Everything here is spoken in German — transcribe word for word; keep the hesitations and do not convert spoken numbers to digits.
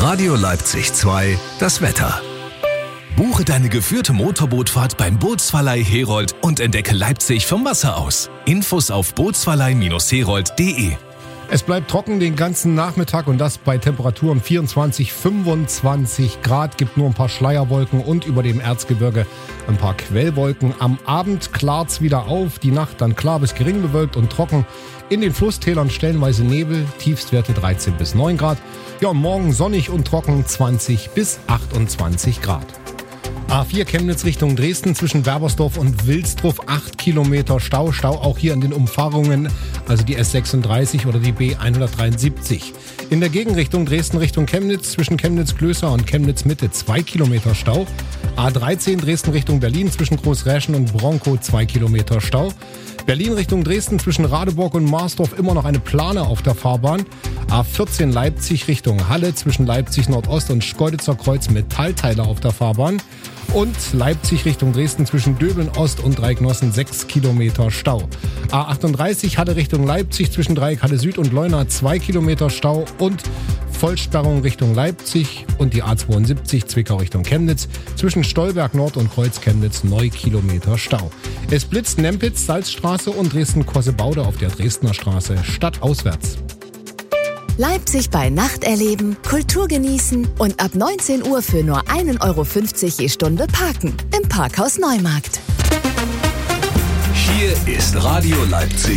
Radio Leipzig zwei, das Wetter. Buche deine geführte Motorbootfahrt beim Bootsverleih Herold und entdecke Leipzig vom Wasser aus. Infos auf bootsverleih Herold punkt de. Es bleibt trocken den ganzen Nachmittag und das bei Temperaturen vierundzwanzig, fünfundzwanzig Grad. Gibt nur ein paar Schleierwolken und über dem Erzgebirge ein paar Quellwolken. Am Abend klart's wieder auf, die Nacht dann klar bis gering bewölkt und trocken. In den Flusstälern stellenweise Nebel, Tiefstwerte dreizehn bis neun Grad. Ja, und morgen sonnig und trocken zwanzig bis achtundzwanzig Grad. A vier Chemnitz Richtung Dresden zwischen Werbersdorf und Wilsdruff, acht Kilometer Stau. Stau auch hier an den Umfahrungen, also die S sechsunddreißig oder die B hundertdreiundsiebzig. In der Gegenrichtung Dresden Richtung Chemnitz zwischen Chemnitz-Klößer und Chemnitz-Mitte zwei Kilometer Stau. A dreizehn Dresden Richtung Berlin zwischen Großräschen und Bronkow zwei Kilometer Stau. Berlin Richtung Dresden zwischen Radeburg und Marsdorf immer noch eine Plane auf der Fahrbahn. A vierzehn Leipzig Richtung Halle zwischen Leipzig Nordost und Schkeuditzer Kreuz Metallteile auf der Fahrbahn. Und Leipzig Richtung Dresden zwischen Döbeln Ost und Dreiecknossen sechs Kilometer Stau. A achtunddreißig Halle Richtung Leipzig zwischen Dreieck Halle Süd und Leuna zwei Kilometer Stau und Vollsperrung Richtung Leipzig und die A zweiundsiebzig Zwickau Richtung Chemnitz zwischen Stolberg Nord und Kreuz Chemnitz neun Kilometer Stau. Es blitzt Nempitz, Salzstraße und Dresden-Kossebaude auf der Dresdner Straße stadtauswärts. Leipzig bei Nacht erleben, Kultur genießen und ab neunzehn Uhr für nur ein Euro fünfzig je Stunde parken im Parkhaus Neumarkt. Hier ist Radio Leipzig.